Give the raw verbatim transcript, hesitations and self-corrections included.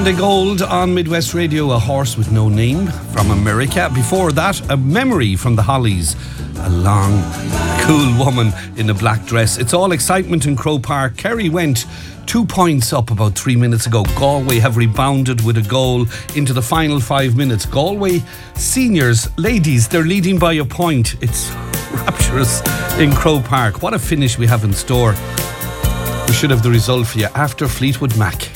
Sunday Gold on Midwest Radio, A Horse with No Name from America. Before that, A Memory from the Hollies, a long, cool woman in a black dress. It's all excitement in Croke Park. Kerry went two points up about three minutes ago. Galway have rebounded with a goal into the final five minutes. Galway seniors, ladies, they're leading by a point. It's rapturous in Croke Park. What a finish we have in store. We should have the result for you after Fleetwood Mac.